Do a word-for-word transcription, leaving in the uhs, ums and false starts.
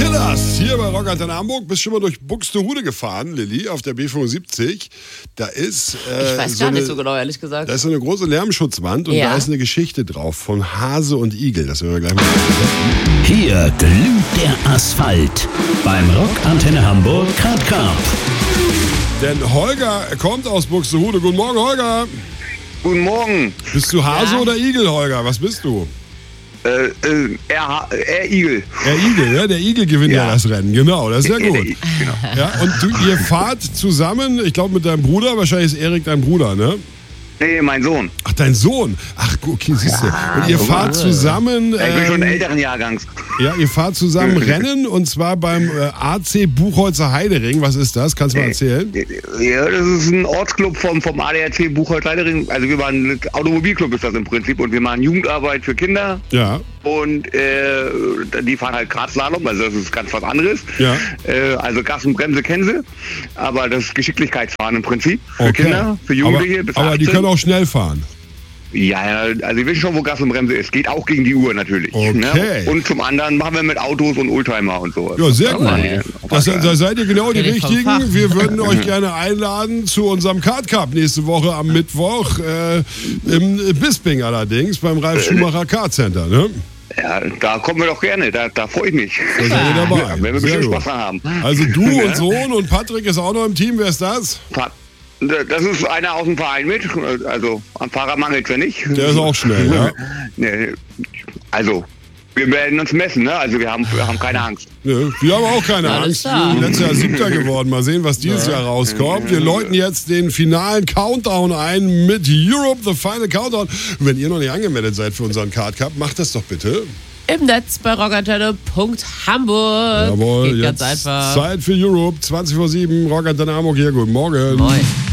Killers, hier bei Rock Antenne Hamburg. Bist schon mal durch Buxtehude gefahren, Lilly, auf der B fünfundsiebzig. Da ist... Äh, ich weiß so gar nicht eine, so genau, ehrlich gesagt. Da ist so eine große Lärmschutzwand und ja. da ist eine Geschichte drauf von Hase und Igel. Das werden wir gleich mal sehen. Hier glüht der Asphalt beim Rock Antenne Hamburg Card Cup. Denn Holger kommt aus Buxtehude. Guten Morgen, Holger. Guten Morgen. Bist du Hase Ja. oder Igel, Holger? Was bist du? Äh, äh, er, er Igel. Der Igel, ja? Der Igel gewinnt ja, Ja. das Rennen. Genau, das ist ja Er, gut. der I- genau. Ja, und du, ihr fahrt zusammen, ich glaube mit deinem Bruder, wahrscheinlich ist Erik dein Bruder, ne? Nee, mein Sohn. Ach, dein Sohn. Ach, okay, siehst du. Und ihr guck fahrt mal. zusammen... Ich bin schon ähm, älteren Jahrgangs. Ja, ihr fahrt zusammen Rennen und zwar beim äh, A C Buchholzer Heidering. Was ist das? Kannst du mal erzählen? Ja, das ist ein Ortsclub vom, vom A D A C Buchholz-Leidering. Also wir waren ein Automobilclub ist das im Prinzip und wir machen Jugendarbeit für Kinder. Ja. Und äh, die fahren halt Gradslalom, also das ist ganz was anderes. Ja. Äh, also Gas und Bremse kennen sie, aber das ist Geschicklichkeitsfahren im Prinzip für Okay. Kinder, für Jugendliche aber, bis aber die achtzehn. können auch schnell fahren. Ja, ja, also wir wissen schon, wo Gas und Bremse ist. Geht auch gegen die Uhr natürlich. Okay. Ne? Und zum anderen machen wir mit Autos und Oldtimer und so. Ja, sehr gut. Ja, Das, da seid ihr genau die Bin ich vom Richtigen. Fach. Wir würden euch gerne einladen zu unserem Card Cup nächste Woche am Mittwoch äh, im Bisping allerdings beim Ralf Schumacher Kart Center. Ne? Ja, da kommen wir doch gerne. Da, da freue ich mich. Da seid ihr dabei. Ja, werden wir Sehr bestimmt gut. Spaß dran haben. Also du Ja. und Sohn und Patrick ist auch noch im Team. Wer ist das? Das ist einer aus dem Verein mit. Also am Fahrer mangelt es ja nicht. Der ist auch schnell, ja. Nee, also, wir werden uns messen, ne? Also wir haben, wir haben keine Angst. Ja, wir haben auch keine Alles Angst. klar. Wir sind letztes Jahr Siebter geworden. Mal sehen, was dieses Jahr rauskommt. Wir läuten jetzt den finalen Countdown ein mit Europe, the Final Countdown. Und wenn ihr noch nicht angemeldet seid für unseren Card Cup, macht das doch bitte. Im Netz bei rockantenne punkt hamburg. Jawohl, Geht ganz jetzt einfach. Zeit für Europe, zwanzig vor sieben, Rock Antenne Hamburg hier. Guten Morgen. Moin.